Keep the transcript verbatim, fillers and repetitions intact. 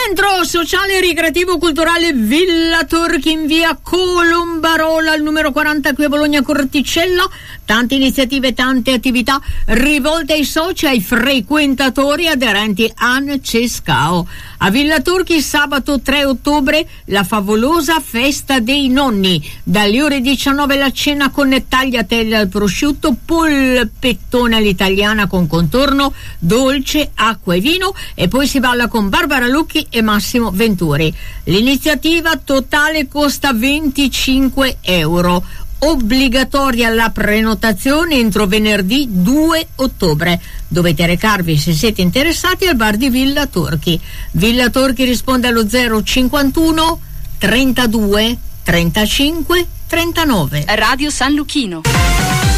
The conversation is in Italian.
Centro sociale e ricreativo culturale Villa Turchi in via Colombarola al numero quaranta qui a Bologna Corticella. Tante iniziative, tante attività rivolte ai soci, ai frequentatori aderenti a Cescao. A Villa Turchi sabato tre ottobre la favolosa festa dei nonni. Dalle ore diciannove la cena con tagliatelle al prosciutto, polpettone all'italiana con contorno, dolce, acqua e vino, e poi si balla con Barbara Lucchi e Massimo Venturi. L'iniziativa totale costa venticinque euro. Obbligatoria la prenotazione entro venerdì due ottobre. Dovete recarvi, se siete interessati, al bar di Villa Turchi. Villa Turchi risponde allo zero cinquantuno trentadue trentacinque trentanove. Radio San Luchino.